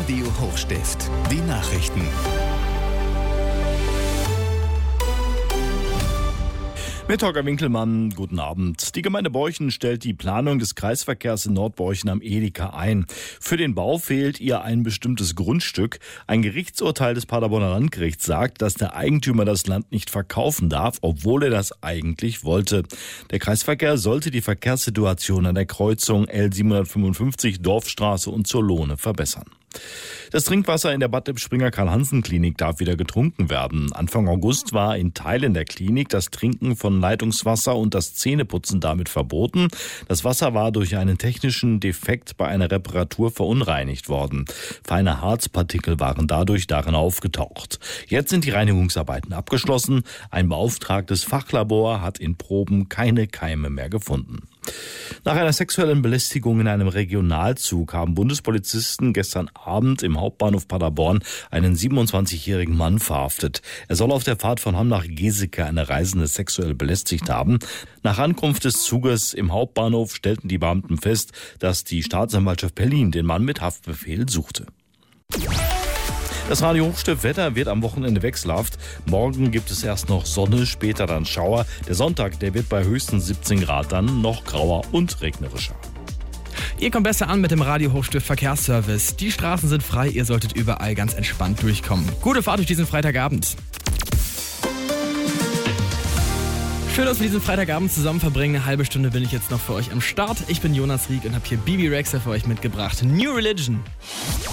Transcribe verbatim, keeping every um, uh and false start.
Radio Hochstift. Die Nachrichten. Mit Holger Winkelmann, guten Abend. Die Gemeinde Borchen stellt die Planung des Kreisverkehrs in Nordborchen am Edeka ein. Für den Bau fehlt ihr ein bestimmtes Grundstück. Ein Gerichtsurteil des Paderborner Landgerichts sagt, dass der Eigentümer das Land nicht verkaufen darf, obwohl er das eigentlich wollte. Der Kreisverkehr sollte die Verkehrssituation an der Kreuzung L siebenhundertfünfundfünfzig Dorfstraße und zur Lohne verbessern. Das Trinkwasser in der Bad Lippspringer Karl-Hansen-Klinik darf wieder getrunken werden. Anfang August war in Teilen der Klinik das Trinken von Leitungswasser und das Zähneputzen damit verboten. Das Wasser war durch einen technischen Defekt bei einer Reparatur verunreinigt worden. Feine Harzpartikel waren dadurch darin aufgetaucht. Jetzt sind die Reinigungsarbeiten abgeschlossen. Ein beauftragtes Fachlabor hat in Proben keine Keime mehr gefunden. Nach einer sexuellen Belästigung in einem Regionalzug haben Bundespolizisten gestern Abend im Hauptbahnhof Paderborn einen siebenundzwanzigjährigen Mann verhaftet. Er soll auf der Fahrt von Hamm nach Geseke eine Reisende sexuell belästigt haben. Nach Ankunft des Zuges im Hauptbahnhof stellten die Beamten fest, dass die Staatsanwaltschaft Berlin den Mann mit Haftbefehl suchte. Das Radio Hochstift Wetter wird am Wochenende wechselhaft. Morgen gibt es erst noch Sonne, später dann Schauer. Der Sonntag, der wird bei höchstens siebzehn Grad dann noch grauer und regnerischer. Ihr kommt besser an mit dem Radio Hochstift Verkehrsservice. Die Straßen sind frei, ihr solltet überall ganz entspannt durchkommen. Gute Fahrt durch diesen Freitagabend. Schön, dass wir diesen Freitagabend zusammen verbringen. Eine halbe Stunde bin ich jetzt noch für euch am Start. Ich bin Jonas Rieck und habe hier Bibi Rexha für euch mitgebracht. New Religion.